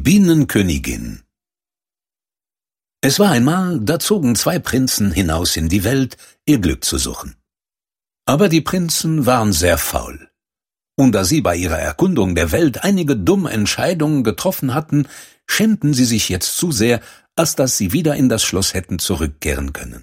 Bienenkönigin. Es war einmal, da zogen zwei Prinzen hinaus in die Welt, ihr Glück zu suchen. Aber die Prinzen waren sehr faul. Und da sie bei ihrer Erkundung der Welt einige dumme Entscheidungen getroffen hatten, schämten sie sich jetzt zu sehr, als dass sie wieder in das Schloss hätten zurückkehren können.